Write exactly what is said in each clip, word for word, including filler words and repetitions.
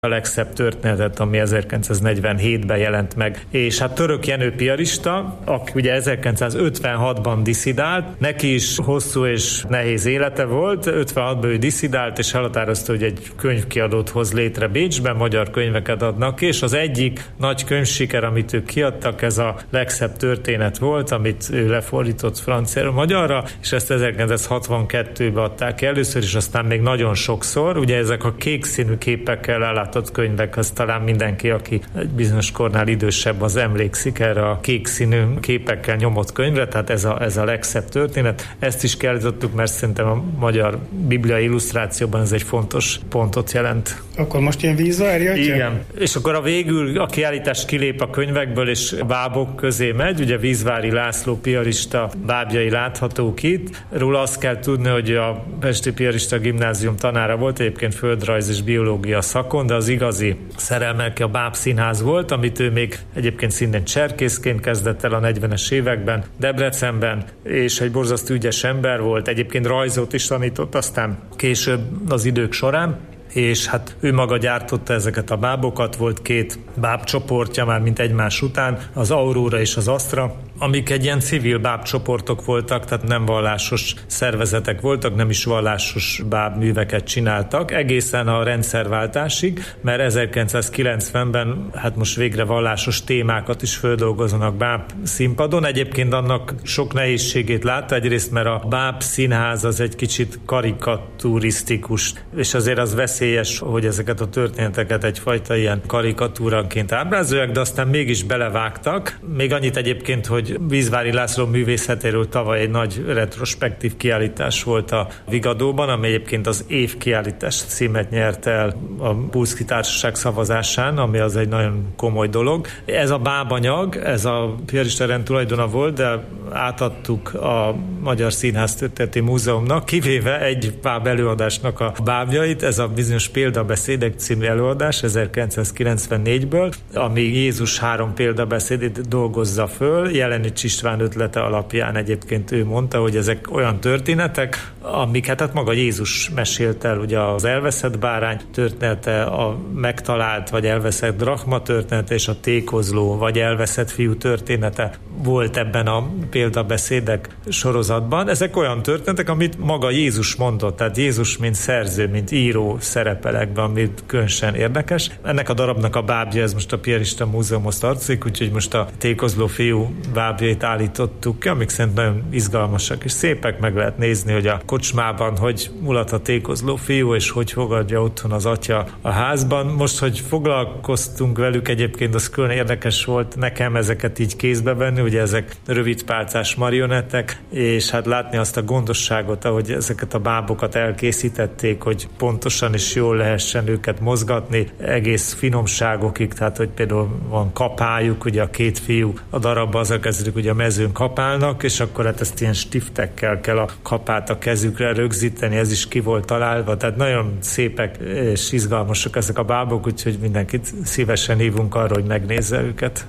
a legszebb történetet, ami ezerkilencszáznegyvenhétben jelent meg. És hát Török Jenő piarista, aki ugye ezerkilencszázötvenhatban disszidált, neki is hosszú és nehéz élete volt, ötvenhatban ő disszidált, és elhatározta, hogy egy könyvkiadót hoz létre Bécsben, magyar könyveket adnak, és az egyik nagy könyvsiker, amit ők kiadtak, ez a legszebb történet volt, amit ő lefordított franciára, magyarra, és ezt ezerkilencszázhatvankettőben adták először, és aztán még nagyon sokszor. Ugye ezek a kék színű képekkel ellátott könyvek, az talán mindenki, aki egy bizonyos kornál idősebb, az emlékszik erre a kék színű képekkel nyomott könyvre, tehát ez a, ez a legszebb történet. Ezt is kiállítottuk, mert szerintem a magyar bibliai illusztrációban ez egy fontos pontot jelent. Akkor most ilyen vízvárjatja? Igen. És akkor a végül a kiállítás kilép a könyvekből, és bábok közé megy. Ugye Vízvári László piarista bábjai láthatók itt. Róla azt kell tudni, hogy a Pesti Piarista Gimnázium tanára volt, egyébként földrajz és biológia szakon, de az igazi szerelmelke a Báb Színház volt, amit ő még egyébként szintén cserkészként kezdett el a negyvenes években Debrecenben, és egy borzasztó ügyes ember volt. Egyébként rajzot is tanított, aztán később az idők során, és hát ő maga gyártotta ezeket a bábokat, volt két bábcsoportja már mint egymás után, az Aurora és az Astra, amik egy ilyen civil bábcsoportok voltak, tehát nem vallásos szervezetek voltak, nem is vallásos bábműveket csináltak, egészen a rendszerváltásig, mert ezerkilencszázkilencvenben hát most végre vallásos témákat is földolgoznak báb színpadon. Egyébként annak sok nehézségét látta, egyrészt, mert a báb színház az egy kicsit karikaturisztikus, és azért az veszélyes, hogy ezeket a történeteket egyfajta ilyen karikatúranként ábrázolják, de aztán mégis belevágtak. Még annyit egyébként, hogy Vízvári László művészetéről tavaly egy nagy retrospektív kiállítás volt a Vigadóban, ami egyébként az év kiállítás címet nyert el a Pulszki Társaság szavazásán, ami az egy nagyon komoly dolog. Ez a bábanyag, ez a piarista rend tulajdona volt, de átadtuk a Magyar Színház Történeti Múzeumnak, kivéve egy báb előadásnak a bábjait, ez a bizonyos Példabeszédek című előadás ezerkilencszázkilencvennégyből, ami Jézus három példabeszédét dolgozza föl. Jelenics István ötlete alapján egyébként ő mondta, hogy ezek olyan történetek, amiket hát maga Jézus mesélt el, ugye az elveszett bárány története, a megtalált vagy elveszett drachma története, és a tékozló vagy elveszett fiú története volt ebben a példabeszédek sorozatban. Ezek olyan történetek, amit maga Jézus mondott, tehát Jézus mint szerző, mint író szerepel ebben, amit különösen érdekes. Ennek a darabnak a bábja, ez most a Piarista Múzeumhoz tartozik, úgyhogy most a tékozló fiú bábjait állítottuk ki, amik szerintem nagyon izgalmasak és szépek, meg lehet nézni, hogy a kocsmában hogy mulat a tékozló fiú, és hogy fogadja otthon az atya a házban. Most, hogy foglalkoztunk velük, egyébként az külön érdekes volt nekem ezeket így kézbe venni, ugye ezek rövidpálcás marionettek, és hát látni azt a gondosságot, ahogy ezeket a bábokat elkészítették, hogy pontosan és jól lehessen őket mozgatni, egész finomságokig, tehát hogy például van kapályuk, ugye a két fiú a darabba azzal kezdődik, hogy a mezőn kapálnak, és akkor hát ezt ilyen stiftekkel kell a kapát a kezükre rögzíteni, ez is ki volt találva, tehát nagyon szépek és izgalmasak ezek a bábok, úgyhogy mindenkit szívesen hívunk arra, hogy megnézze őket.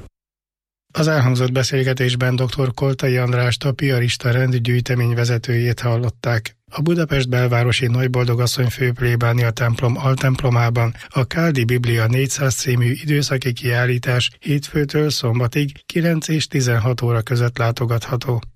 Az elhangzott beszélgetésben dr. Koltai Andrást, a Piarista rend gyűjtemény vezetőjét hallották. A Budapest belvárosi Nagyboldogasszony főplébánia templom altemplomában a Káldi Biblia négyszáz című időszaki kiállítás hétfőtől szombatig kilenc és tizenhat óra között látogatható.